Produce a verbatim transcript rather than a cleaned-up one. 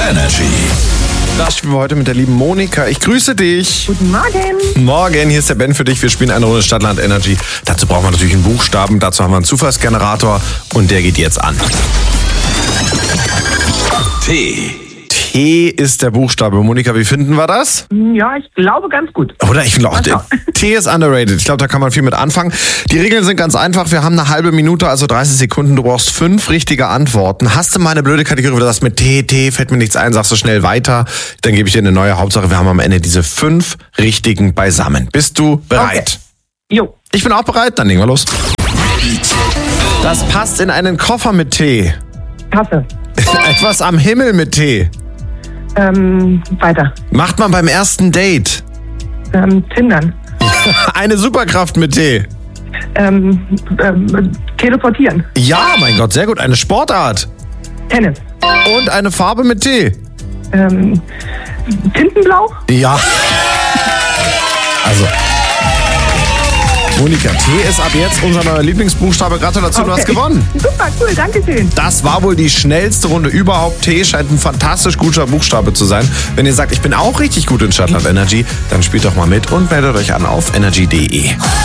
Energy. Das spielen wir heute mit der lieben Monika. Ich grüße dich. Guten Morgen. Morgen, hier ist der Ben für dich. Wir spielen eine Runde Stadtland Energy. Dazu brauchen wir natürlich einen Buchstaben. Dazu haben wir einen Zufallsgenerator und der geht jetzt an. T. T ist der Buchstabe. Monika, wie finden wir das? Ja, ich glaube ganz gut. Oder? Ich finde auch, Mal schauen. T ist underrated. Ich glaube, da kann man viel mit anfangen. Die Regeln sind ganz einfach. Wir haben eine halbe Minute, also dreißig Sekunden. Du brauchst fünf richtige Antworten. Hast du mal eine blöde Kategorie, wo du sagst, mit T, T, fällt mir nichts ein, sagst du schnell weiter. Dann gebe ich dir eine neue Hauptsache. Wir haben am Ende diese fünf richtigen beisammen. Bist du bereit? Okay. Jo. Ich bin auch bereit. Dann legen wir los. Das passt in einen Koffer mit T. Tasse. Etwas am Himmel mit T. Ähm, weiter. Macht man beim ersten Date. Ähm, Tindern. Eine Superkraft mit T. Ähm, ähm, teleportieren. Ja, mein Gott, sehr gut. Eine Sportart. Tennis. Und eine Farbe mit T. Ähm, Tintenblau. Ja. Also. Monika, T ist ab jetzt unser neuer Lieblingsbuchstabe. Gratulation, du Okay. hast gewonnen. Super, cool, danke schön. Das war wohl die schnellste Runde überhaupt. T scheint ein fantastisch guter Buchstabe zu sein. Wenn ihr sagt, ich bin auch richtig gut in Stadtland Energy, dann spielt doch mal mit und meldet euch an auf energy punkt de.